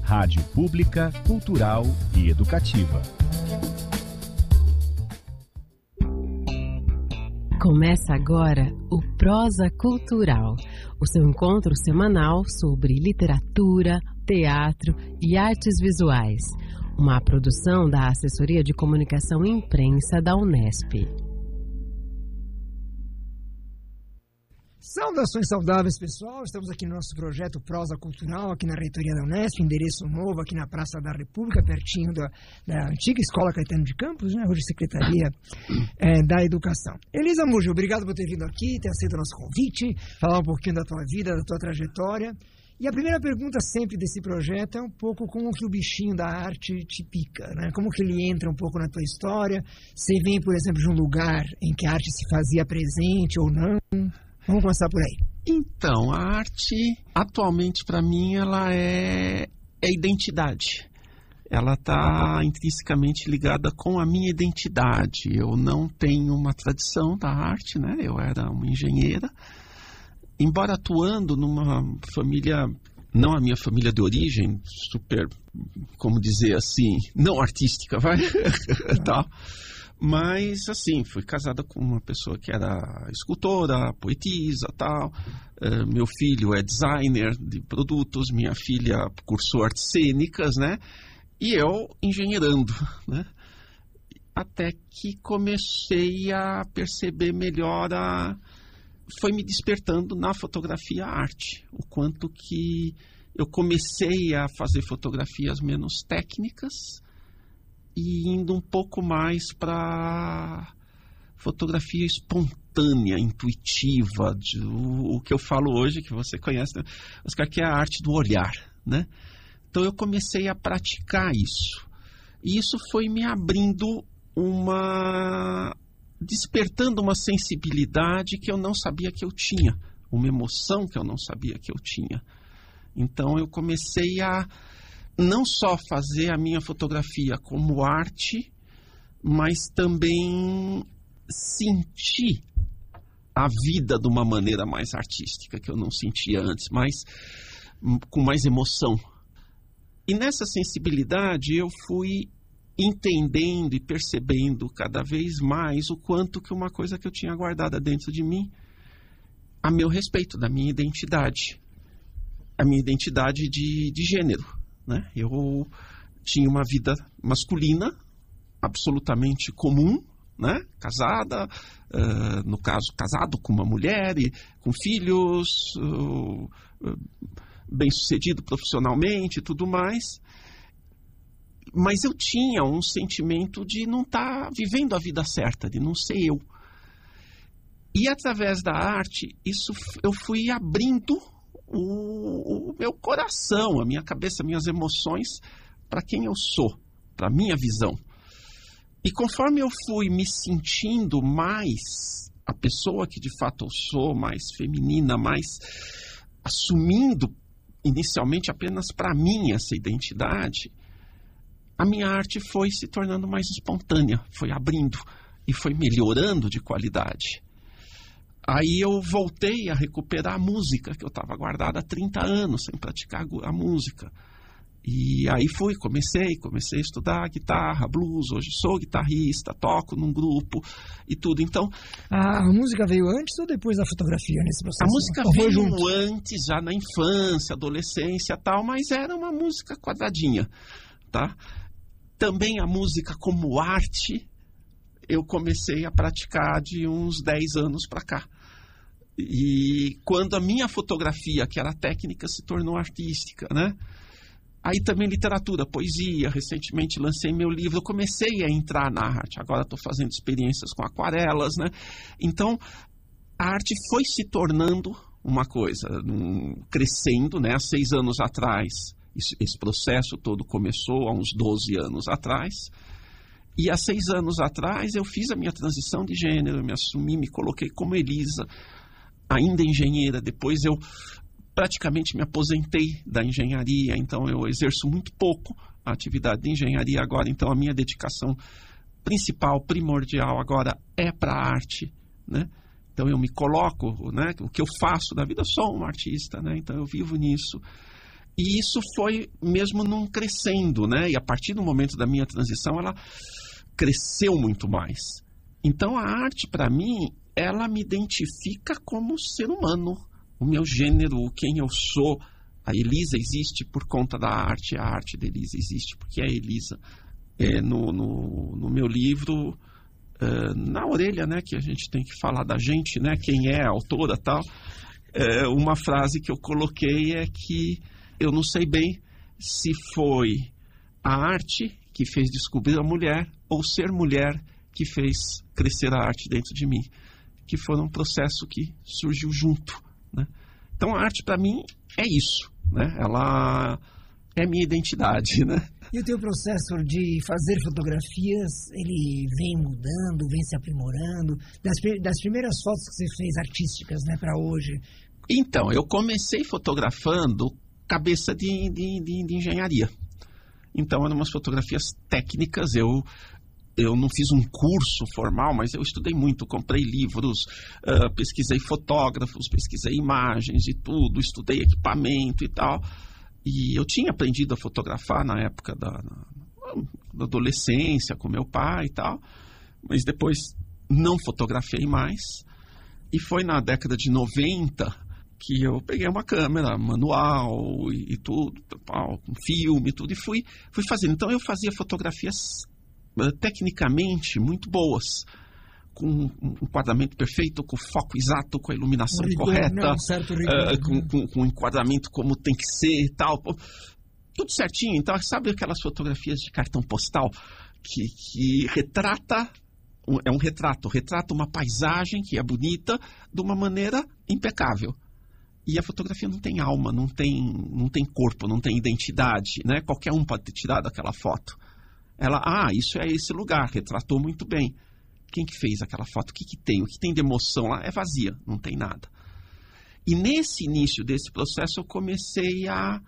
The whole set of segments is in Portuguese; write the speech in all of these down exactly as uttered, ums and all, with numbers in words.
Rádio Pública, Cultural e Educativa. Começa agora o Prosa Cultural, o seu encontro semanal sobre literatura, teatro e artes visuais. Uma produção da Assessoria de Comunicação e Imprensa da Unesp. Saudações saudáveis, pessoal. Estamos aqui no nosso projeto Prosa Cultural, aqui na Reitoria da Unesp, endereço novo aqui na Praça da República, pertinho da, da antiga Escola Caetano de Campos, né? Hoje Secretaria é, da Educação. Elisa Mujo, obrigado por ter vindo aqui, ter aceito o nosso convite, falar um pouquinho da tua vida, da tua trajetória. E a primeira pergunta sempre desse projeto é um pouco como que o bichinho da arte te pica, né? Como que ele entra um pouco na tua história. Você vem, por exemplo, de um lugar em que a arte se fazia presente ou não? Vamos começar por aí. Então, a arte, atualmente, para mim, ela é, é identidade. Ela está intrinsecamente ligada com a minha identidade. Eu não tenho uma tradição da arte, né? Eu era uma engenheira. Embora atuando numa família, não a minha família de origem, super, como dizer assim, não artística, vai? Tá. Mas, assim, fui casada com uma pessoa que era escultora, poetisa, tal. Uh, meu filho é designer de produtos, minha filha cursou artes cênicas, né? E eu engenheirando, né? Até que comecei a perceber melhor a... Foi me despertando na fotografia a arte. O quanto que eu comecei a fazer fotografias menos técnicas e indo um pouco mais para fotografia espontânea, intuitiva, de, o, o que eu falo hoje, que você conhece, né? Oscar, que é a arte do olhar, né? Então eu comecei a praticar isso. E isso foi me abrindo uma... despertando uma sensibilidade que eu não sabia que eu tinha, uma emoção que eu não sabia que eu tinha. Então eu comecei a não só fazer a minha fotografia como arte, mas também sentir a vida de uma maneira mais artística, que eu não sentia antes, mas com mais emoção. E nessa sensibilidade eu fui entendendo e percebendo cada vez mais o quanto que uma coisa que eu tinha guardada dentro de mim, a meu respeito, da minha identidade, a minha identidade de, de gênero, né? Eu tinha uma vida masculina, absolutamente comum, né? Casada, uh, no caso, casado com uma mulher, e com filhos, uh, uh, bem-sucedido profissionalmente e tudo mais. Mas eu tinha um sentimento de não estar vivendo a vida certa, de não ser eu. E através da arte, isso eu fui abrindo o, o meu coração, a minha cabeça, minhas emoções, para quem eu sou, para a minha visão. E conforme eu fui me sentindo mais a pessoa que de fato eu sou, mais feminina, mais assumindo inicialmente apenas para mim essa identidade, a minha arte foi se tornando mais espontânea, foi abrindo e foi melhorando de qualidade. Aí eu voltei a recuperar a música, que eu estava guardada há trinta anos sem praticar a música. E aí fui, comecei, comecei a estudar guitarra, blues, hoje sou guitarrista, toco num grupo e tudo. Então, a, a música veio antes ou depois da fotografia nesse processo? A música ou veio junto? Antes, já na infância, adolescência e tal, mas era uma música quadradinha, tá? Também a música como arte, eu comecei a praticar de uns dez anos para cá. E quando a minha fotografia, que era técnica, se tornou artística, né? Aí também literatura, poesia, recentemente lancei meu livro, eu comecei a entrar na arte, agora estou fazendo experiências com aquarelas, né? Então, a arte foi se tornando uma coisa, um, crescendo, né? Há seis anos atrás, esse, esse processo todo começou há uns doze anos atrás, e há seis anos atrás eu fiz a minha transição de gênero, eu me assumi, me coloquei como Elisa, ainda engenheira, depois eu praticamente me aposentei da engenharia, então eu exerço muito pouco a atividade de engenharia agora, então a minha dedicação principal, primordial agora é para a arte, né? Então eu me coloco, né? O que eu faço da vida, eu sou um artista, né? Então eu vivo nisso. E isso foi mesmo num crescendo, né? E a partir do momento da minha transição, ela cresceu muito mais. Então, a arte, para mim, ela me identifica como ser humano. O meu gênero, quem eu sou. A Elisa existe por conta da arte, a arte da Elisa existe porque é a Elisa. É, no, no, no meu livro, uh, na orelha, né, que a gente tem que falar da gente, né, quem é a autora e tal, é, uma frase que eu coloquei é que eu não sei bem se foi a arte que fez descobrir a mulher ou ser mulher que fez crescer a arte dentro de mim, que foi um processo que surgiu junto, né? Então a arte para mim é isso, né? Ela é minha identidade, né? E o teu processo de fazer fotografias, ele vem mudando, vem se aprimorando, das, das primeiras fotos que você fez artísticas, né, para hoje? Então, eu comecei fotografando cabeça de, de, de, de engenharia. Então, eram umas fotografias técnicas, eu... Eu não fiz um curso formal, mas eu estudei muito, comprei livros, uh, pesquisei fotógrafos, pesquisei imagens e tudo, estudei equipamento e tal. E eu tinha aprendido a fotografar na época da, da adolescência, com meu pai e tal, mas depois não fotografei mais. E foi na década de noventa que eu peguei uma câmera manual e, e tudo, um filme e tudo, e fui, fui fazendo. Então eu fazia fotografias tecnicamente muito boas, com um enquadramento perfeito, com o foco exato, com a iluminação rigor, correta, não, certo, rigor, uh, com, com, com um enquadramento como tem que ser e tal, tudo certinho. Então, sabe aquelas fotografias de cartão postal que, que retrata, um, é um retrato, retrata uma paisagem que é bonita de uma maneira impecável. E a fotografia não tem alma, não tem, não tem corpo, não tem identidade, né? Qualquer um pode ter tirado aquela foto. Ela, ah, isso é esse lugar, retratou muito bem. Quem que fez aquela foto? O que que tem? O que tem de emoção lá? É vazia, não tem nada. E nesse início desse processo eu comecei a,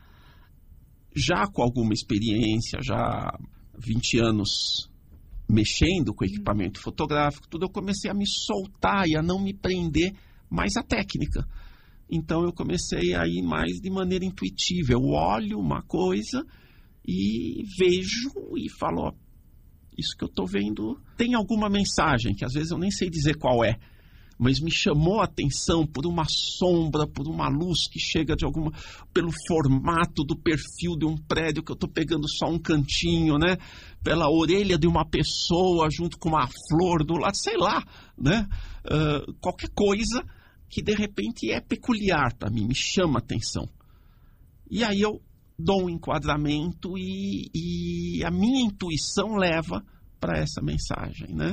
já com alguma experiência, já vinte anos mexendo com equipamento fotográfico, tudo, eu comecei a me soltar e a não me prender mais à técnica. Então eu comecei a ir mais de maneira intuitiva. Eu olho uma coisa e vejo e falo, ó, isso que eu estou vendo tem alguma mensagem, que às vezes eu nem sei dizer qual é, mas me chamou a atenção por uma sombra, por uma luz que chega de alguma... pelo formato do perfil de um prédio que eu estou pegando só um cantinho, né? Pela orelha de uma pessoa junto com uma flor do lado, sei lá, né? Uh, qualquer coisa que de repente é peculiar para mim, me chama a atenção. E aí eu dou um enquadramento e, e a minha intuição leva para essa mensagem, né?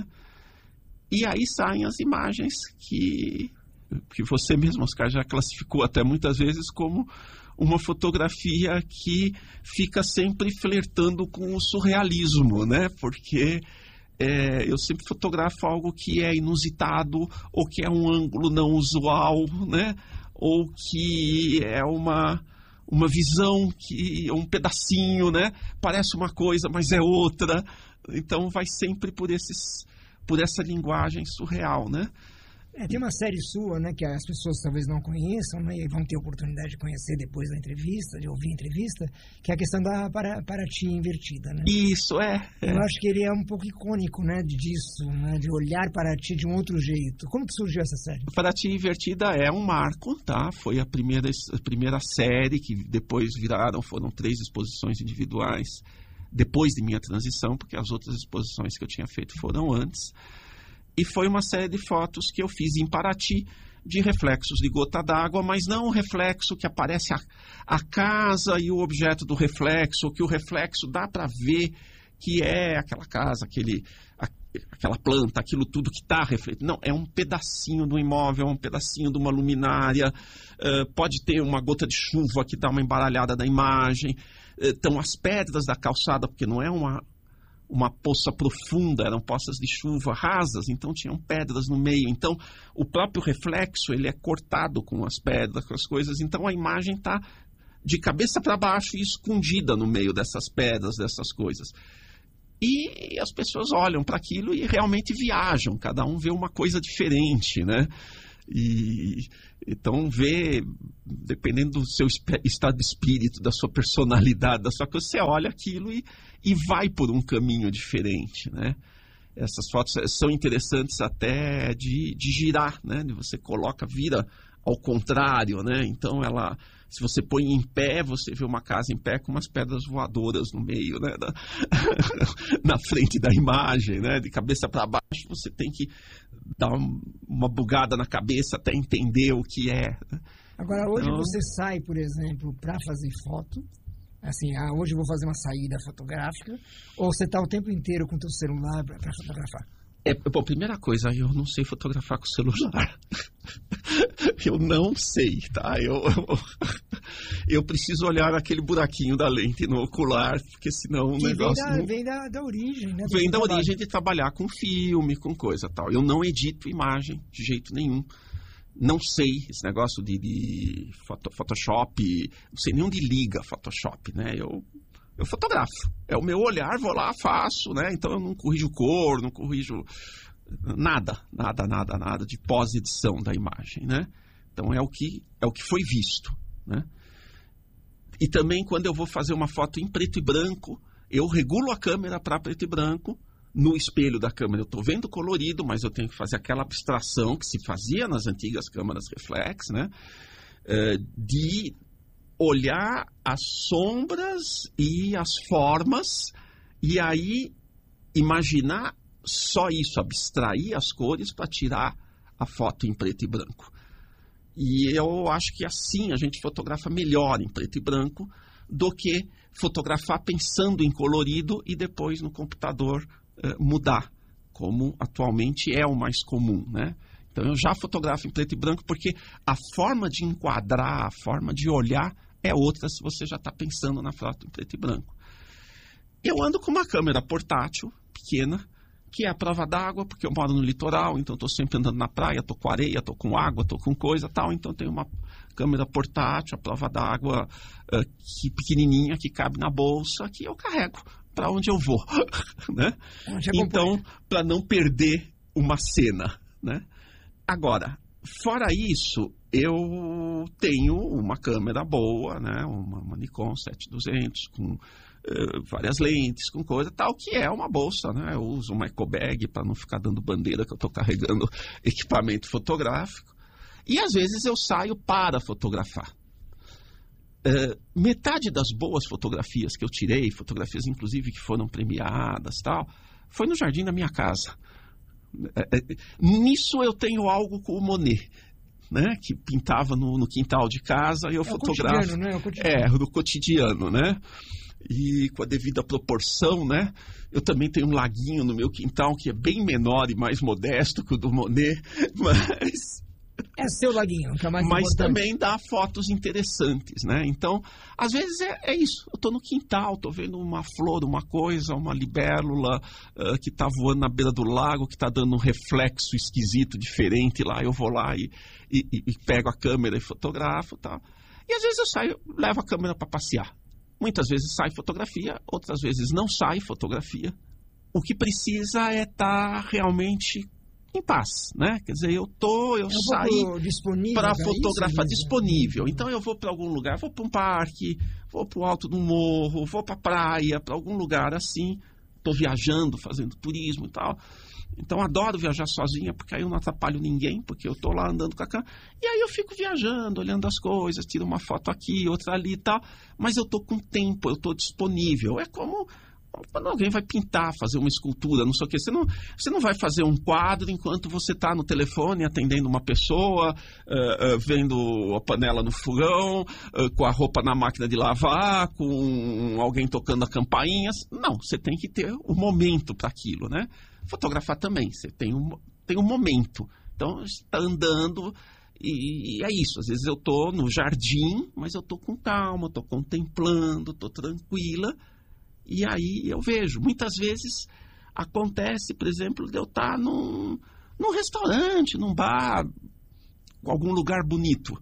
E aí saem as imagens que, que você mesmo, Oscar, já classificou até muitas vezes como uma fotografia que fica sempre flertando com o surrealismo, né? Porque é, eu sempre fotografo algo que é inusitado, ou que é um ângulo não usual, né? Ou que é uma... uma visão, que um pedacinho, né? Parece uma coisa, mas é outra. Então vai sempre por, esses, por essa linguagem surreal, né? É, tem uma série sua, né, que as pessoas talvez não conheçam, né, e vão ter oportunidade de conhecer depois da entrevista, de ouvir a entrevista, que é a questão da para, Paraty invertida, né? Isso, é, é. Eu acho que ele é um pouco icônico, né, disso, né, de olhar Paraty de um outro jeito. Como que surgiu essa série? Paraty invertida é um marco, tá? Foi a primeira, a primeira série que depois viraram, foram três exposições individuais depois de minha transição, porque as outras exposições que eu tinha feito foram antes. E foi uma série de fotos que eu fiz em Paraty, de reflexos de gota d'água, mas não o reflexo que aparece a, a casa e o objeto do reflexo, que o reflexo dá para ver que é aquela casa, aquele, a, aquela planta, aquilo tudo que está refletido. Não, é um pedacinho do imóvel, um pedacinho de uma luminária, uh, pode ter uma gota de chuva que dá uma embaralhada da imagem, uh, estão as pedras da calçada, porque não é uma... uma poça profunda, eram poças de chuva rasas, então tinham pedras no meio. Então, o próprio reflexo, ele é cortado com as pedras, com as coisas. Então, a imagem está de cabeça para baixo e escondida no meio dessas pedras, dessas coisas. E as pessoas olham para aquilo e realmente viajam. Cada um vê uma coisa diferente, né? E, então, vê, dependendo do seu estado de espírito, da sua personalidade, da sua coisa, você olha aquilo e, e vai por um caminho diferente, né? Essas fotos são interessantes até de, de girar, né? Você coloca, vira ao contrário, né? Então, ela, se você põe em pé, você vê uma casa em pé com umas pedras voadoras no meio, né? Da, na frente da imagem, né? De cabeça para baixo, você tem que dar uma bugada na cabeça até entender o que é. Agora, hoje então, você sai, por exemplo, para fazer foto, assim, ah, hoje eu vou fazer uma saída fotográfica, ou você está o tempo inteiro com o teu celular para fotografar? É, bom, primeira coisa, eu não sei fotografar com celular. Eu não sei, tá? Eu, eu, eu preciso olhar aquele buraquinho da lente no ocular, porque senão o que negócio... Vem da, não... vem da, da origem, né? Vem da trabalho. origem de trabalhar com filme, com coisa tal. Eu não edito imagem de jeito nenhum. Não sei esse negócio de, de foto, Photoshop, não sei nem onde liga Photoshop, né? Eu... Eu fotografo. É o meu olhar, vou lá, faço, né? Então eu não corrijo cor, não corrijo nada, nada, nada, nada de pós-edição da imagem, né? Então é o que, é o que foi visto, né? E também quando eu vou fazer uma foto em preto e branco, eu regulo a câmera para preto e branco. No espelho da câmera eu estou vendo colorido, mas eu tenho que fazer aquela abstração que se fazia nas antigas câmeras reflex, né? Uh, de olhar as sombras e as formas e aí imaginar só isso, abstrair as cores para tirar a foto em preto e branco. E eu acho que assim a gente fotografa melhor em preto e branco do que fotografar pensando em colorido e depois no computador eh, mudar, como atualmente é o mais comum, né? Então eu já fotografo em preto e branco porque a forma de enquadrar, a forma de olhar é outra se você já está pensando na foto em preto e branco. Eu ando com uma câmera portátil, pequena, que é a prova d'água, porque eu moro no litoral, então estou sempre andando na praia, estou com areia, estou com água, estou com coisa tal, então tenho uma câmera portátil, a prova d'água uh, que, pequenininha, que cabe na bolsa, que eu carrego para onde eu vou, né? Então, para não perder uma cena, né? Agora, fora isso, eu tenho uma câmera boa, né? Uma, uma Nikon sete mil e duzentos com uh, várias lentes, com coisa tal, que é uma bolsa, né? Eu uso uma eco bag para não ficar dando bandeira que eu estou carregando equipamento fotográfico. E às vezes eu saio para fotografar. Uh, metade das boas fotografias que eu tirei, fotografias inclusive que foram premiadas tal, foi no jardim da minha casa. Nisso eu tenho algo com o Monet, né? Que pintava no, no quintal de casa e eu é fotografo. O né? o cotidiano. É, no cotidiano, né? E com a devida proporção, né? Eu também tenho um laguinho no meu quintal que é bem menor e mais modesto que o do Monet, mas... É seu laguinho, que é mais Mas importante. também dá fotos interessantes, né? Então, às vezes é, é isso. Eu estou no quintal, estou vendo uma flor, uma coisa, uma libélula uh, que está voando na beira do lago, que está dando um reflexo esquisito, diferente lá. Eu vou lá e, e, e pego a câmera e fotografo e tal. E às vezes eu saio, levo a câmera para passear. Muitas vezes sai fotografia, outras vezes não sai fotografia. O que precisa é estar tá realmente em paz, né? Quer dizer, eu tô, eu é um saí para fotografar isso, disponível. Então eu vou para algum lugar, vou para um parque, vou para o alto do morro, vou para a praia, para algum lugar assim. Estou viajando, fazendo turismo e tal. Então adoro viajar sozinha, porque aí eu não atrapalho ninguém, porque eu estou lá andando com a câmera. E aí eu fico viajando, olhando as coisas, tiro uma foto aqui, outra ali e tal. Mas eu estou com tempo, eu estou disponível. É como quando alguém vai pintar, fazer uma escultura, não sei o quê. Você não, você não vai fazer um quadro enquanto você está no telefone atendendo uma pessoa, uh, uh, vendo a panela no fogão, uh, com a roupa na máquina de lavar, com alguém tocando a campainha. Não, você tem que ter um momento para aquilo, né? Fotografar também, você tem um, tem um momento. Então, você está andando e, e é isso. Às vezes eu estou no jardim, mas eu estou com calma, estou contemplando, estou tranquila. E aí eu vejo, muitas vezes acontece, por exemplo, de eu estar num, num restaurante, num bar, algum lugar bonito.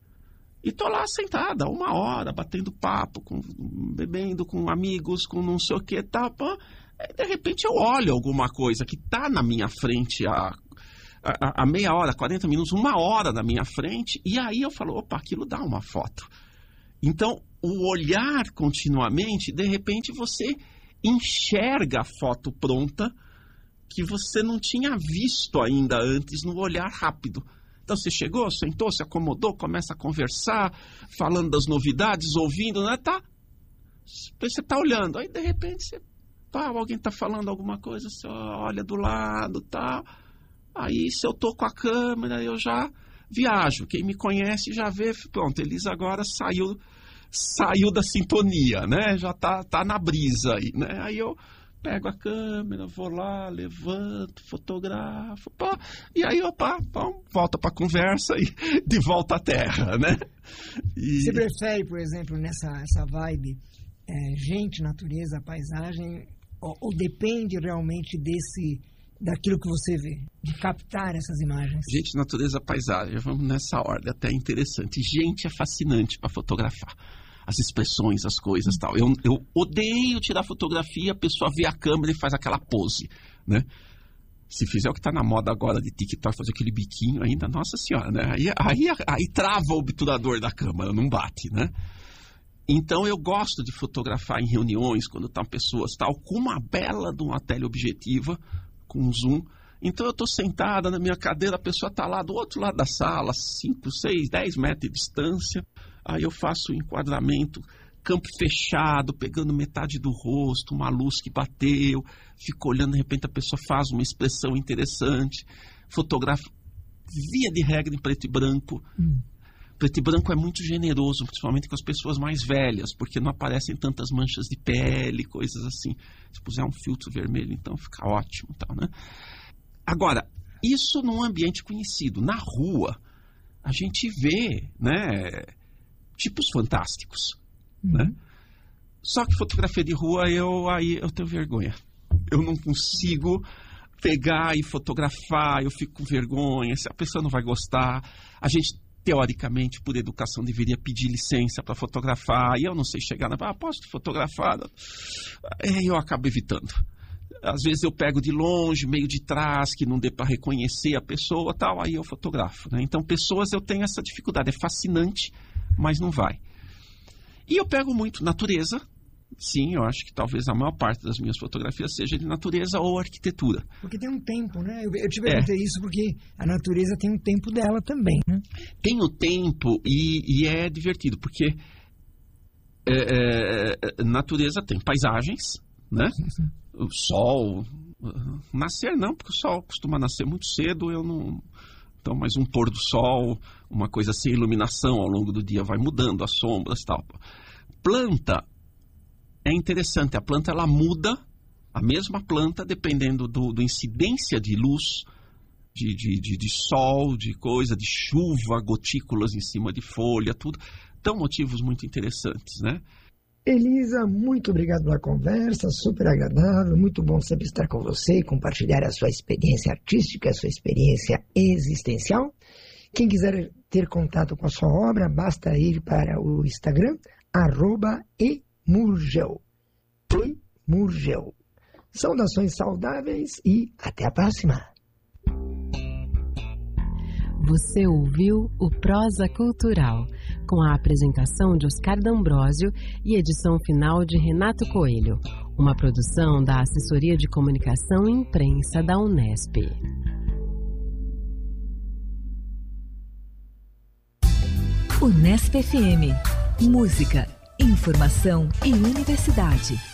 E estou lá sentada, uma hora, batendo papo, com, bebendo com amigos, com não sei o que, tá, pô. De repente eu olho alguma coisa que está na minha frente a, a, a meia hora, quarenta minutos, uma hora na minha frente, e aí eu falo, opa, aquilo dá uma foto. Então, o olhar continuamente, de repente você enxerga a foto pronta que você não tinha visto ainda antes no olhar rápido. Então você chegou, sentou, se acomodou, começa a conversar, falando das novidades, ouvindo, né? Tá, você está olhando, aí de repente você, pá, alguém está falando alguma coisa, você olha do lado, tá. Aí se eu tô com a câmera, eu já viajo. Quem me conhece já vê, pronto, Elisa agora saiu, saiu da sintonia, né? Já tá, tá na brisa aí, né? Aí eu pego a câmera, vou lá, levanto, fotografo, pá, e aí, opa, pá, volta para a conversa e de volta à terra, né? E... Você prefere, por exemplo, nessa essa vibe, é, gente, natureza, paisagem, ou, ou depende realmente desse, daquilo que você vê, de captar essas imagens? Gente, natureza, paisagem, vamos nessa ordem, até interessante. Gente é fascinante para fotografar. As expressões, as coisas e tal. Eu, eu odeio tirar fotografia, a pessoa vê a câmera e faz aquela pose, né? Se fizer o que está na moda agora de TikTok, fazer aquele biquinho ainda, nossa senhora, né? Aí, aí, aí trava o obturador da câmera, não bate, né? Então eu gosto de fotografar em reuniões, quando estão pessoas tal, com uma bela de uma teleobjetiva, com um zoom. Então eu estou sentada na minha cadeira, a pessoa está lá do outro lado da sala, cinco, seis, dez metros de distância. Aí eu faço o enquadramento, campo fechado, pegando metade do rosto, uma luz que bateu, fico olhando, de repente a pessoa faz uma expressão interessante, fotografo, via de regra em preto e branco. Hum. Preto e branco é muito generoso, principalmente com as pessoas mais velhas, porque não aparecem tantas manchas de pele, coisas assim. Se puser um filtro vermelho, então fica ótimo, tal, né? Agora, isso num ambiente conhecido. Na rua, a gente vê, né, tipos fantásticos, uhum. né? Só que fotografia de rua, eu, aí eu tenho vergonha. Eu não consigo pegar e fotografar, eu fico com vergonha, se a pessoa não vai gostar. A gente, teoricamente, por educação, deveria pedir licença para fotografar, e eu não sei chegar na... Ah, posso fotografar? É, eu acabo evitando. Às vezes eu pego de longe, meio de trás, que não dê para reconhecer a pessoa, tal, aí eu fotografo, né? Então, pessoas, eu tenho essa dificuldade. É fascinante, mas não vai. E eu pego muito natureza. Sim, eu acho que talvez a maior parte das minhas fotografias seja de natureza ou arquitetura. Porque tem um tempo, né? Eu, eu te perguntei é. isso porque a natureza tem um tempo dela também, né? Tem o tempo e, e é divertido, porque é, é, natureza tem paisagens, né? Sim, sim. O sol, nascer não, porque o sol costuma nascer muito cedo, eu não... Então, mas um pôr do sol, uma coisa sem iluminação ao longo do dia vai mudando, as sombras e tal. Planta é interessante, a planta ela muda, a mesma planta, dependendo do, do incidência de luz, de, de, de, de sol, de coisa, de chuva, gotículas em cima de folha, tudo. Então, motivos muito interessantes, né? Elisa, muito obrigado pela conversa, super agradável, muito bom sempre estar com você e compartilhar a sua experiência artística, a sua experiência existencial. Quem quiser ter contato com a sua obra, basta ir para o Instagram, arroba emurgel. Emurgel. Saudações saudáveis e até a próxima. Você ouviu o Prosa Cultural, com a apresentação de Oscar D'Ambrosio e edição final de Renato Coelho, uma produção da Assessoria de Comunicação e Imprensa da Unesp. Unesp F M. Música, informação e universidade.